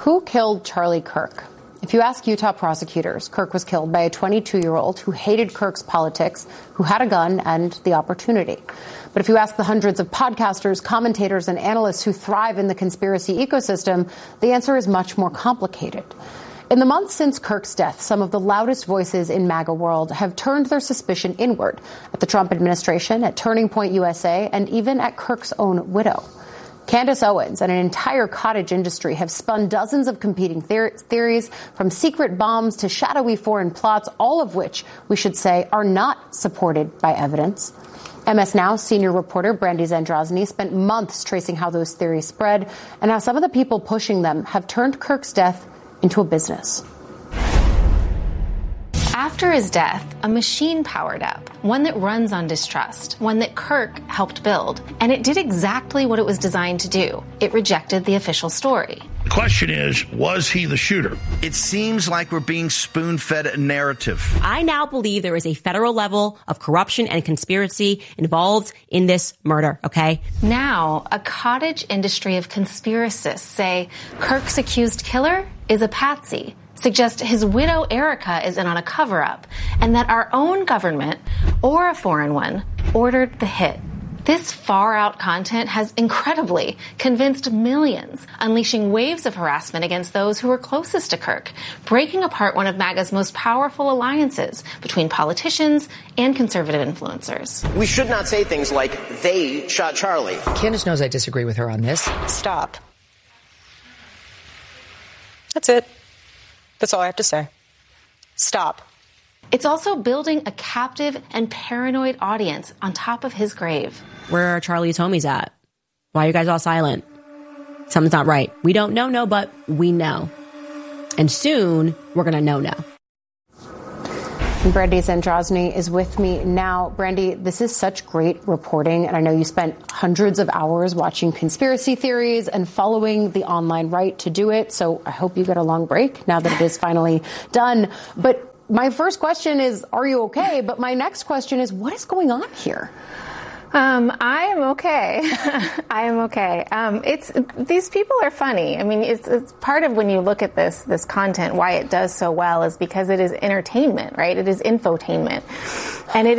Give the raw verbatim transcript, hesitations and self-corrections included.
Who killed Charlie Kirk? If you ask Utah prosecutors, Kirk was killed by a twenty-two-year-old who hated Kirk's politics, who had a gun and the opportunity. But if you ask the hundreds of podcasters, commentators, and analysts who thrive in the conspiracy ecosystem, the answer is much more complicated. In the months since Kirk's death, some of the loudest voices in MAGA world have turned their suspicion inward at the Trump administration, at Turning Point U S A, and even at Kirk's own widow. Candace Owens and an entire cottage industry have spun dozens of competing theor- theories, from secret bombs to shadowy foreign plots, all of which, we should say, are not supported by evidence. M S Now senior reporter Brandy Zandrozny spent months tracing how those theories spread and how some of the people pushing them have turned Kirk's death into a business. After his death, a machine powered up, one that runs on distrust, one that Kirk helped build, and it did exactly what it was designed to do. It rejected the official story. The question is, was he the shooter? It seems like we're being spoon-fed a narrative. I now believe there is a federal level of corruption and conspiracy involved in this murder, okay? Now, a cottage industry of conspiracists say Kirk's accused killer is a patsy, suggest his widow Erica is in on a cover-up, and that our own government, or a foreign one, ordered the hit. This far-out content has incredibly convinced millions, unleashing waves of harassment against those who were closest to Kirk, breaking apart one of MAGA's most powerful alliances between politicians and conservative influencers. We should not say things like, they shot Charlie. Candace knows I disagree with her on this. Stop. That's it. That's all I have to say. Stop. It's also building a captive and paranoid audience on top of his grave. Where are Charlie's homies at? Why are you guys all silent? Something's not right. We don't know, no, but we know. And soon, we're going to know now. Brandy Zandrozny is with me now. Brandy, this is such great reporting, and I know you spent hundreds of hours watching conspiracy theories and following the online right to do it, so I hope you get a long break now that it is finally done. But my first question is, are you okay? But my next question is, what is going on here? Um, I am okay. I am okay. Um, it's these people are funny. I mean, it's, it's part of when you look at this this content, why it does so well is because it is entertainment, right? It is infotainment, and it